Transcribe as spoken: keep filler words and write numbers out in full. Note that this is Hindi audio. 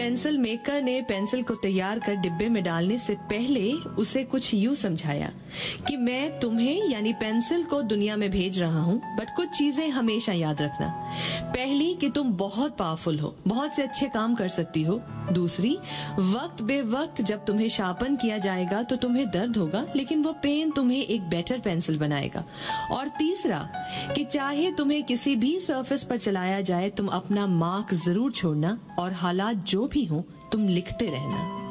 पेंसिल मेकर ने पेंसिल को तैयार कर डिब्बे में डालने से पहले उसे कुछ यूं समझाया कि मैं तुम्हें यानी पेंसिल को दुनिया में भेज रहा हूँ, बट कुछ चीजें हमेशा याद रखना। पहली कि तुम बहुत पावरफुल हो, बहुत से अच्छे काम कर सकती हो। दूसरी, वक्त बे वक्त जब तुम्हें शार्पन किया जाएगा तो तुम्हें दर्द होगा, लेकिन वो पेन तुम्हें एक बेटर पेंसिल बनाएगा। और तीसरा कि चाहे तुम्हें किसी भी सरफेस पर चलाया जाए, तुम अपना मार्क जरूर छोड़ना और हालात जो भी हो तुम लिखते रहना।